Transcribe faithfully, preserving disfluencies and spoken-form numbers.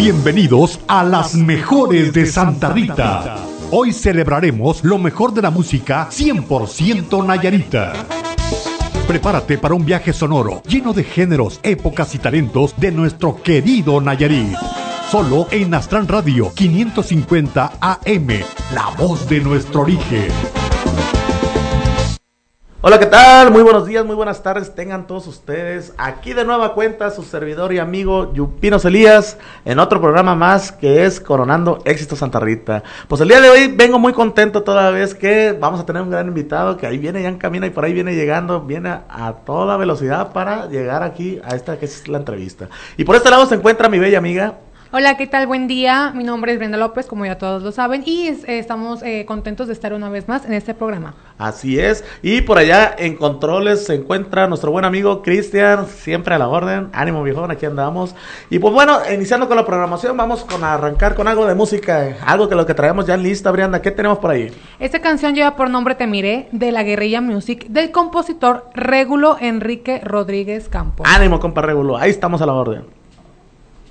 Bienvenidos a las mejores de Santa Rita. Hoy celebraremos lo mejor de la música cien por ciento nayarita. Prepárate para un viaje sonoro lleno de géneros, épocas y talentos de nuestro querido Nayarit. Solo en Astran Radio quinientos cincuenta A M, la voz de nuestro origen. Hola, ¿qué tal? Muy buenos días, muy buenas tardes tengan todos ustedes. Aquí de nueva cuenta su servidor y amigo Yupinos Elías en otro programa más que es Coronando Éxito Santa Rita. Pues el día de hoy vengo muy contento toda vez que vamos a tener un gran invitado que ahí viene, ya en camino y por ahí viene llegando, viene a, a toda velocidad para llegar aquí a esta que es la entrevista. Y por este lado se encuentra mi bella amiga. Hola, ¿qué tal? Buen día. Mi nombre es Brenda López, como ya todos lo saben, y eh, estamos eh, contentos de estar una vez más en este programa. Así es. Y por allá en controles se encuentra nuestro buen amigo Cristian, siempre a la orden. Ánimo, viejón, aquí andamos. Y pues bueno, iniciando con la programación, vamos con a arrancar con algo de música, algo que lo que traemos ya en lista, Brenda. ¿Qué tenemos por ahí? Esta canción lleva por nombre Te Miré, de la Guerrilla Music, del compositor Régulo Enrique Rodríguez Campos. Ánimo, compa Régulo, ahí estamos a la orden.